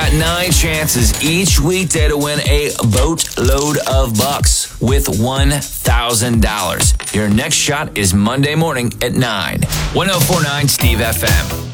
got 9 chances each weekday to win a boatload of bucks with $1,000. Your next shot is Monday morning at 9. 1049 Steve FM.